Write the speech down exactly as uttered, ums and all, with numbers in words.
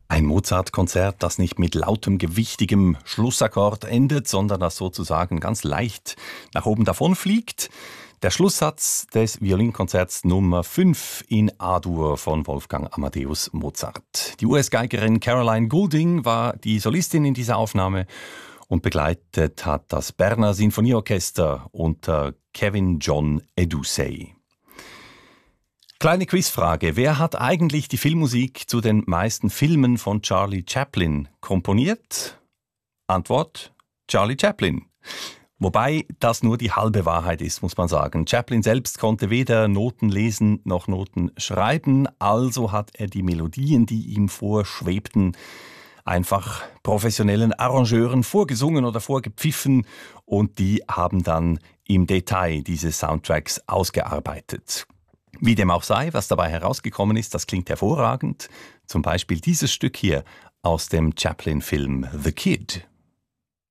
Ein Mozart-Konzert, das nicht mit lautem, gewichtigem Schlussakkord endet, sondern das sozusagen ganz leicht nach oben davonfliegt. Der Schlusssatz des Violinkonzerts Nummer fünf in A-Dur von Wolfgang Amadeus Mozart. Die U S-Geigerin Caroline Goulding war die Solistin in dieser Aufnahme und begleitet hat das Berner Sinfonieorchester unter Kevin John Edusei. Kleine Quizfrage. Wer hat eigentlich die Filmmusik zu den meisten Filmen von Charlie Chaplin komponiert? Antwort: Charlie Chaplin. Wobei das nur die halbe Wahrheit ist, muss man sagen. Chaplin selbst konnte weder Noten lesen noch Noten schreiben, also hat er die Melodien, die ihm vorschwebten, einfach professionellen Arrangeuren vorgesungen oder vorgepfiffen und die haben dann im Detail diese Soundtracks ausgearbeitet. Wie dem auch sei, was dabei herausgekommen ist, das klingt hervorragend. Zum Beispiel dieses Stück hier aus dem Chaplin-Film The Kid.